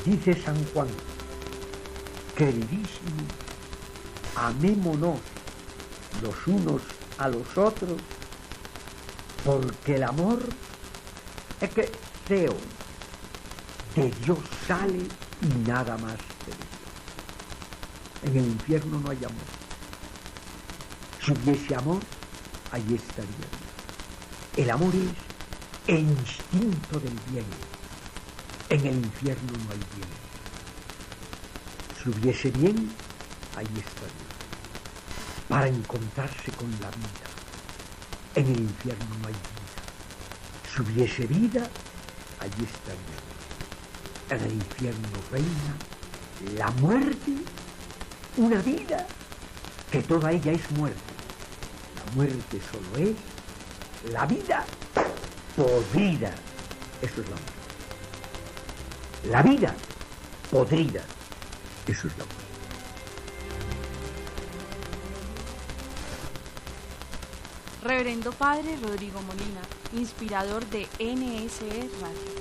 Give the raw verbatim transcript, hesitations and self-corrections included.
Dice San Juan, queridísimo, amémonos los unos a los otros, porque el amor es que Theo de Dios sale y nada más de Dios. En el infierno no hay amor. Si hubiese amor, allí estaría Dios. El amor es el instinto del bien. En el infierno no hay bien. Si hubiese bien, allí está Dios, para encontrarse con la vida. En el infierno no hay vida. Si hubiese vida, allí está Dios. En el infierno reina la muerte, una vida que toda ella es muerte. La muerte solo es la vida podrida. Eso es la muerte. La vida podrida. Eso es la muerte. Reverendo Padre Rodrigo Molina, inspirador de N S E Radio.